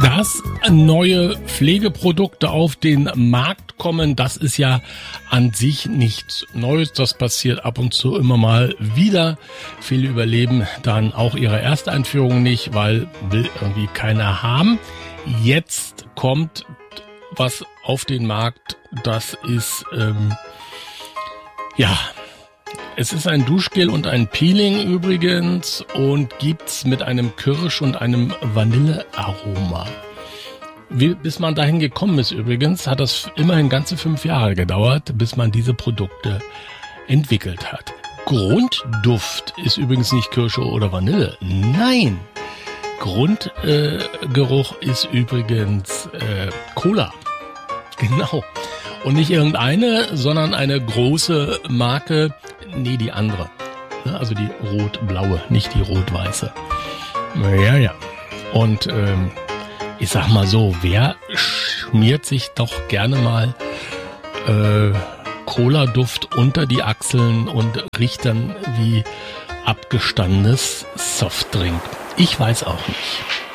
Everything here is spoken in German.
Dass neue Pflegeprodukte auf den Markt kommen, das ist ja an sich nichts Neues. Das passiert ab und zu immer mal wieder. Viele überleben dann auch ihre Ersteinführung nicht, weil will irgendwie keiner haben. Jetzt kommt was auf den Markt, das ist, es ist ein Duschgel und ein Peeling übrigens und gibt's mit einem Kirsch- und einem Vanillearoma. Bis man dahin gekommen ist übrigens, hat das immerhin ganze 5 Jahre gedauert, bis man diese Produkte entwickelt hat. Grundduft ist übrigens nicht Kirsche oder Vanille. Nein! Grundgeruch ist übrigens Cola. Genau. Und nicht irgendeine, sondern eine große Marke. Nee, die andere. Also die rot-blaue, nicht die rot-weiße. Ja. Und ich sag mal so, wer schmiert sich doch gerne mal Cola-Duft unter die Achseln und riecht dann wie abgestandenes Softdrink? Ich weiß auch nicht.